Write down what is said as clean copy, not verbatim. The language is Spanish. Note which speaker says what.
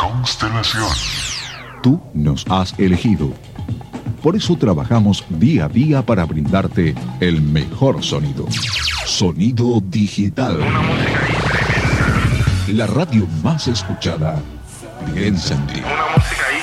Speaker 1: Constelación.
Speaker 2: Tú nos has elegido. Por eso trabajamos día a día para brindarte el mejor sonido. Sonido digital.
Speaker 1: Una música ahí tremenda.
Speaker 2: La radio más escuchada. Piensa en ti.
Speaker 1: Una música ahí